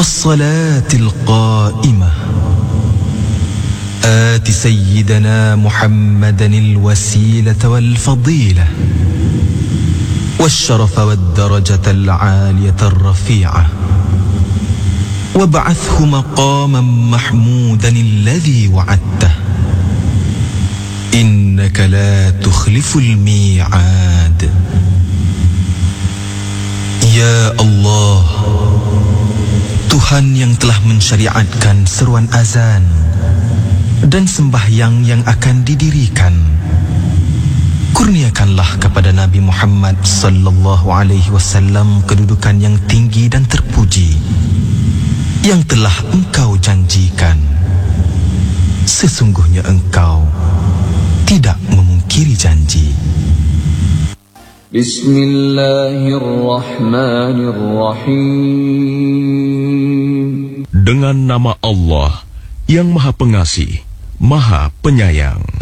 والصلاة القائمة آت سيدنا محمدا الوسيلة والفضيلة والشرف والدرجة العالية الرفيعة وابعثه مقاما محمودا الذي وعدته إنك لا تخلف الميعاد. Ya Allah, Tuhan yang telah mensyariatkan seruan azan dan sembahyang yang akan didirikan, kurniakanlah kepada Nabi Muhammad sallallahu alaihi wasallam kedudukan yang tinggi dan terpuji yang telah Engkau janjikan. Sesungguhnya Engkau tidak memungkiri janji. Bismillahirrahmanirrahim. Dengan nama Allah yang Maha Pengasih, Maha Penyayang.